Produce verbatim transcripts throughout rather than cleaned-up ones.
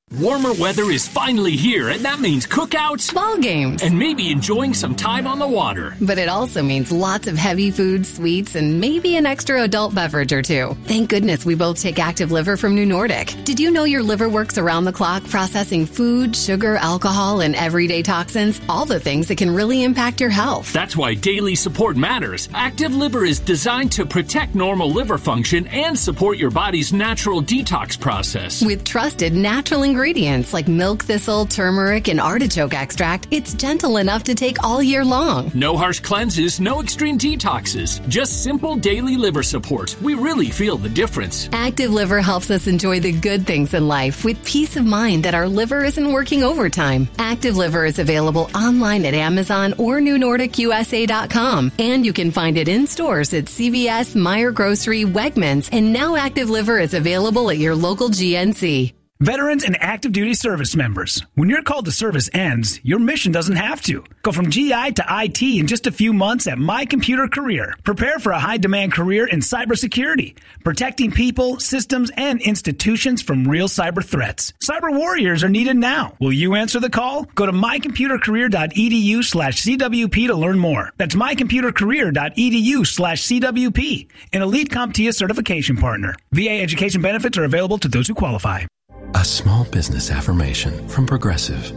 Warmer weather is finally here, and that means cookouts, ball games, and maybe enjoying some time on the water. But it also means lots of heavy foods, sweets, and maybe an extra adult beverage or two. Thank goodness we both take Active Liver from New Nordic. Did you know your liver works around the clock processing food, sugar, alcohol, and everyday toxins? All the things that can really impact your health. That's why daily support matters. Active Liver is designed to protect normal liver function and support your body's natural detox process. With trusted natural ingredients. Ingredients like milk thistle, turmeric, and artichoke extract, it's gentle enough to take all year long. No harsh cleanses, no extreme detoxes, just simple daily liver support. We really feel the difference. Active Liver helps us enjoy the good things in life with peace of mind that our liver isn't working overtime. Active Liver is available online at Amazon or New Nordic U S A dot com, and you can find it in stores at C V S, Meijer Grocery, Wegmans, and now Active Liver is available at your local G N C. Veterans and active duty service members, when your call to service ends, your mission doesn't have to. Go from G I to I T in just a few months at My Computer Career. Prepare for a high-demand career in cybersecurity, protecting people, systems, and institutions from real cyber threats. Cyber warriors are needed now. Will you answer the call? Go to mycomputercareer.edu slash CWP to learn more. That's mycomputercareer.edu slash CWP, an elite CompTIA certification partner. V A education benefits are available to those who qualify. A small business affirmation from Progressive.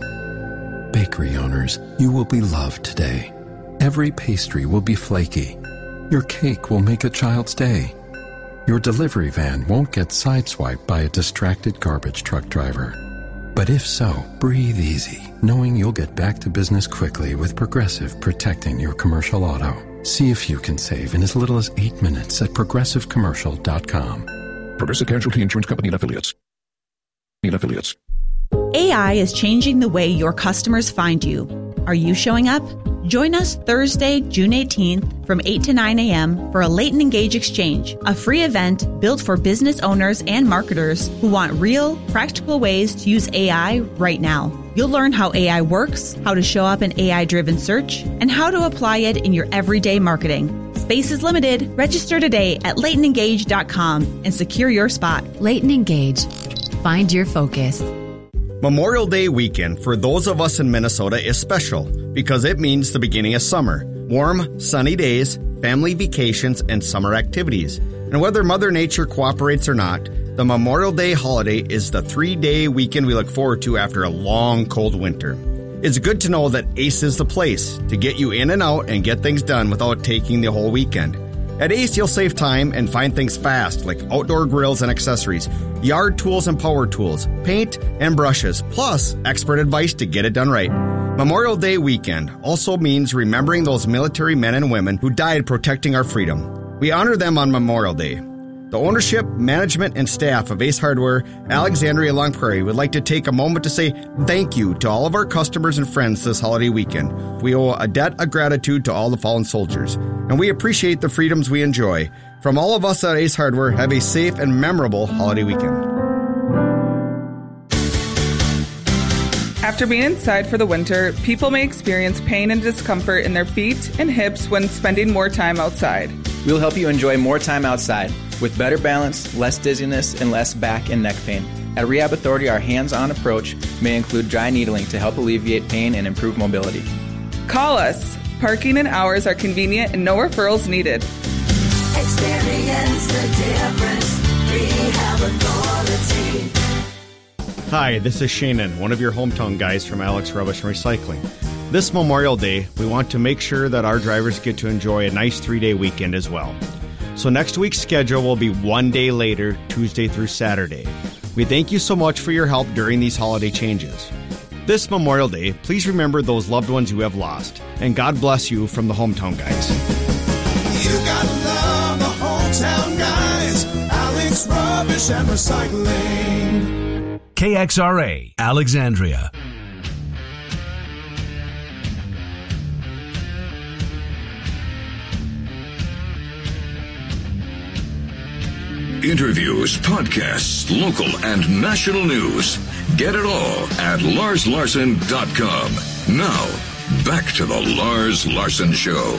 Bakery owners, you will be loved today. Every pastry will be flaky. Your cake will make a child's day. Your delivery van won't get sideswiped by a distracted garbage truck driver. But if so, breathe easy, knowing you'll get back to business quickly with Progressive protecting your commercial auto. See if you can save in as little as eight minutes at progressive commercial dot com. Progressive Casualty Insurance Company and Affiliates. affiliates. A I is changing the way your customers find you. Are you showing up? Join us Thursday, June eighteenth from eight to nine a.m. for a Leighton Engage Exchange, a free event built for business owners and marketers who want real, practical ways to use A I right now. You'll learn how A I works, how to show up in A I-driven search, and how to apply it in your everyday marketing. Space is limited. Register today at leighton engage dot com and secure your spot. Leighton Engage. Find your focus. Memorial Day weekend for those of us in Minnesota is special because it means the beginning of summer. Warm, sunny days, family vacations, and summer activities. And whether Mother Nature cooperates or not, the Memorial Day holiday is the three-day weekend we look forward to after a long, cold winter. It's good to know that Ace is the place to get you in and out and get things done without taking the whole weekend. At Ace, you'll save time and find things fast like outdoor grills and accessories, yard tools and power tools, paint and brushes, plus expert advice to get it done right. Memorial Day weekend also means remembering those military men and women who died protecting our freedom. We honor them on Memorial Day. The ownership, management, and staff of Ace Hardware, Alexandria Long Prairie would like to take a moment to say thank you to all of our customers and friends this holiday weekend. We owe a debt of gratitude to all the fallen soldiers, and we appreciate the freedoms we enjoy. From all of us at Ace Hardware, have a safe and memorable holiday weekend. After being inside for the winter, people may experience pain and discomfort in their feet and hips when spending more time outside. We'll help you enjoy more time outside with better balance, less dizziness, and less back and neck pain. At Rehab Authority, our hands-on approach may include dry needling to help alleviate pain and improve mobility. Call us. Parking and hours are convenient and no referrals needed. Experience the difference. Rehab Authority. Hi, this is Shannon, one of your hometown guys from Alex Rubbish and Recycling. This Memorial Day, we want to make sure that our drivers get to enjoy a nice three-day weekend as well. So next week's schedule will be one day later, Tuesday through Saturday. We thank you so much for your help during these holiday changes. This Memorial Day, please remember those loved ones you have lost, and God bless you from the Hometown Guys. You gotta love the Hometown Guys, Alex Rubbish and Recycling. K X R A, Alexandria. Interviews, podcasts, local and national news. Get it all at lars larson dot com. Now, back to the Lars Larson Show.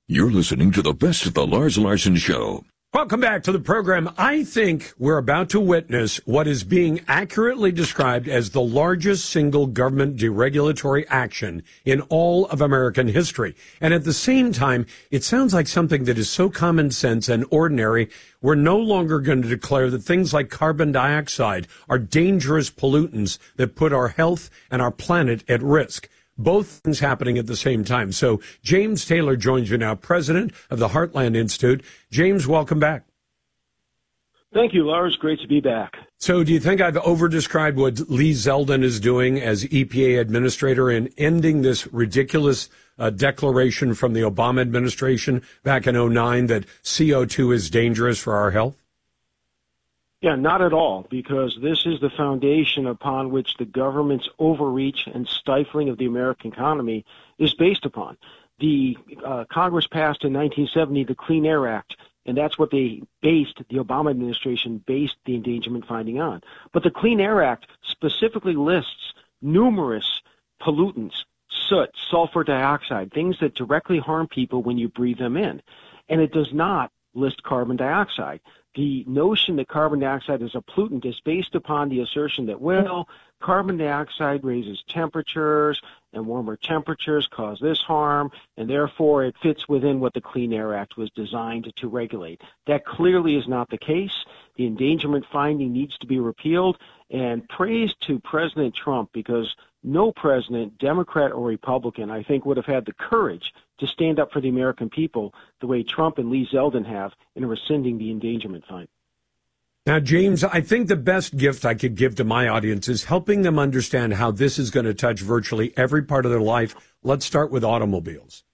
You're listening to the best of the Lars Larson Show. Welcome back to the program. I think we're about to witness what is being accurately described as the largest single government deregulatory action in all of American history. And at the same time, it sounds like something that is so common sense and ordinary. We're no longer going to declare that things like carbon dioxide are dangerous pollutants that put our health and our planet at risk. Both things happening at the same time. So James Taylor joins me now, president of the Heartland Institute. James, welcome back. Thank you, Lars. Great to be back. So do you think I've overdescribed what Lee Zeldin is doing as E P A administrator in ending this ridiculous uh, declaration from the Obama administration back in oh nine that C O two is dangerous for our health? Yeah, not at all, because this is the foundation upon which the government's overreach and stifling of the American economy is based upon. The uh, Congress passed in nineteen seventy the Clean Air Act, and that's what they based, the Obama administration based the endangerment finding on. But the Clean Air Act specifically lists numerous pollutants, soot, sulfur dioxide, things that directly harm people when you breathe them in. And it does not list carbon dioxide. The notion that carbon dioxide is a pollutant is based upon the assertion that, well, carbon dioxide raises temperatures, and warmer temperatures cause this harm, and therefore it fits within what the Clean Air Act was designed to regulate. That clearly is not the case. The endangerment finding needs to be repealed, and praise to President Trump, because no president, Democrat or Republican, I think would have had the courage to stand up for the American people the way Trump and Lee Zeldin have in rescinding the endangerment fine. Now, James, I think the best gift I could give to my audience is helping them understand how this is going to touch virtually every part of their life. Let's start with automobiles.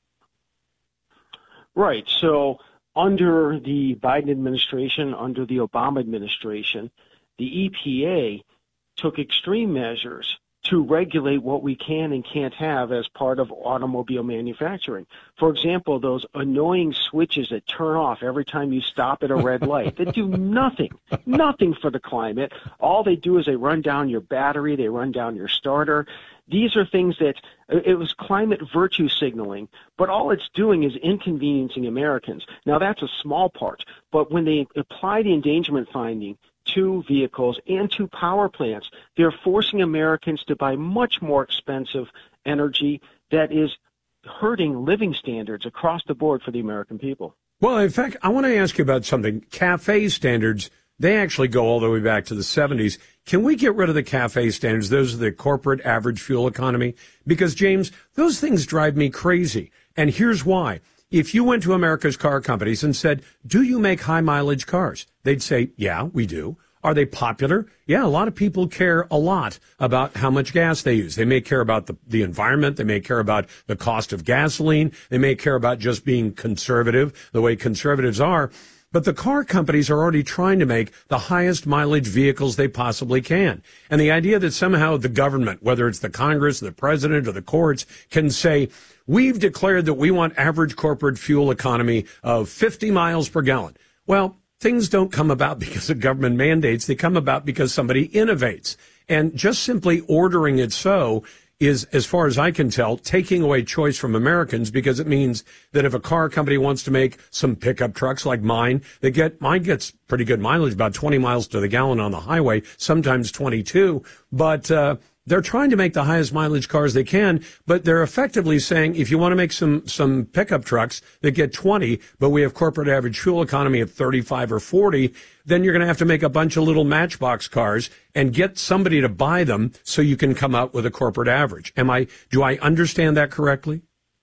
Right. So under the Biden administration, under the Obama administration, the E P A took extreme measures to regulate what we can and can't have as part of automobile manufacturing. For example, those annoying switches that turn off every time you stop at a red light that do nothing, nothing for the climate. All they do is they run down your battery, they run down your starter. These are things that, it was climate virtue signaling, but all it's doing is inconveniencing Americans. Now, that's a small part, but when they apply the endangerment finding to vehicles and to power plants, they're forcing Americans to buy much more expensive energy that is hurting living standards across the board for the American people. Well, in fact, I want to ask you about something. CAFE standards, they actually go all the way back to the seventies. Can we get rid of the CAFE standards? Those are the corporate average fuel economy. Because, James, those things drive me crazy. And here's why. If you went to America's car companies and said, do you make high mileage cars? They'd say, yeah, we do. Are they popular? Yeah, a lot of people care a lot about how much gas they use. They may care about the, the environment. They may care about the cost of gasoline. They may care about just being conservative, the way conservatives are. But the car companies are already trying to make the highest mileage vehicles they possibly can. And the idea that somehow the government, whether it's the Congress, the president, or the courts, can say, we've declared that we want average corporate fuel economy of fifty miles per gallon. Well, things don't come about because of government mandates. They come about because somebody innovates. And just simply ordering it so is, as far as I can tell, taking away choice from Americans, because it means that if a car company wants to make some pickup trucks like mine, they get, mine gets pretty good mileage, about twenty miles to the gallon on the highway, sometimes twenty-two. But, uh, they're trying to make the highest mileage cars they can, but they're effectively saying, if you want to make some, some pickup trucks that get twenty, but we have corporate average fuel economy of thirty-five or forty, then you're going to have to make a bunch of little matchbox cars and get somebody to buy them so you can come out with a corporate average. Am I, do I understand that correctly?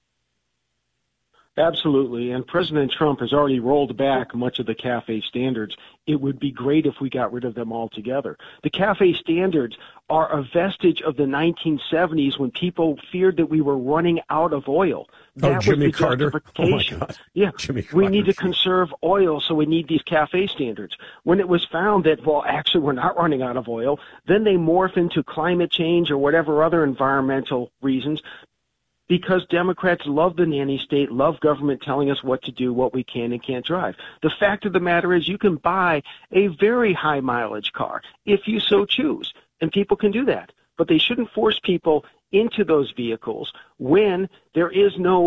Absolutely, and President Trump has already rolled back much of the CAFE standards. It would be great if we got rid of them altogether. The CAFE standards are a vestige of the nineteen seventies when people feared that we were running out of oil. That oh, Jimmy was the Carter. justification. Oh, my God. Yeah, Jimmy we Carter. need to conserve oil, so we need these CAFE standards. When it was found that, well, actually we're not running out of oil, then they morph into climate change or whatever other environmental reasons, because Democrats love the nanny state, love government telling us what to do, what we can and can't drive. The fact of the matter is you can buy a very high mileage car if you so choose, and people can do that. But they shouldn't force people into those vehicles when there is no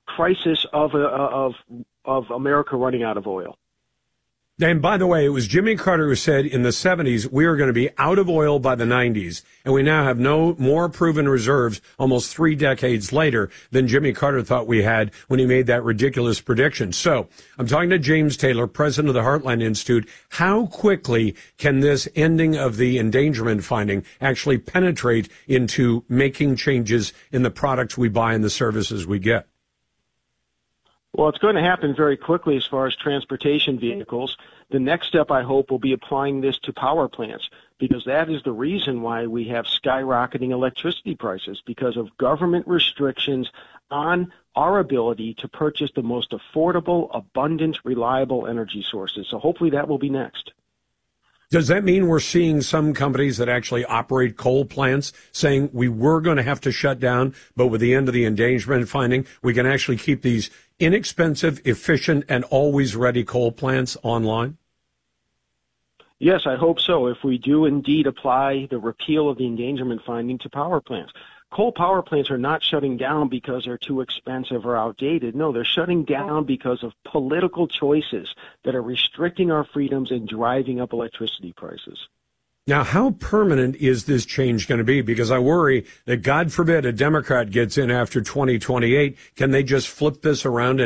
crisis of, uh, of, of America running out of oil. And by the way, it was Jimmy Carter who said in the seventies we were going to be out of oil by the nineties, and we now have no more proven reserves almost three decades later than Jimmy Carter thought we had when he made that ridiculous prediction. So I'm talking to James Taylor, president of the Heartland Institute. How quickly can this ending of the endangerment finding actually penetrate into making changes in the products we buy and the services we get? Well, it's going to happen very quickly as far as transportation vehicles. The next step, I hope, will be applying this to power plants, because that is the reason why we have skyrocketing electricity prices, because of government restrictions on our ability to purchase the most affordable, abundant, reliable energy sources. So hopefully that will be next. Does that mean we're seeing some companies that actually operate coal plants saying we were going to have to shut down, but with the end of the endangerment finding, we can actually keep these inexpensive, efficient, and always ready coal plants online? Yes, I hope so, if we do indeed apply the repeal of the endangerment finding to power plants. Coal power plants are not shutting down because they're too expensive or outdated. No, they're shutting down because of political choices that are restricting our freedoms and driving up electricity prices. Now, how permanent is this change going to be? Because I worry that, God forbid, a Democrat gets in after twenty twenty-eight. Can they just flip this around and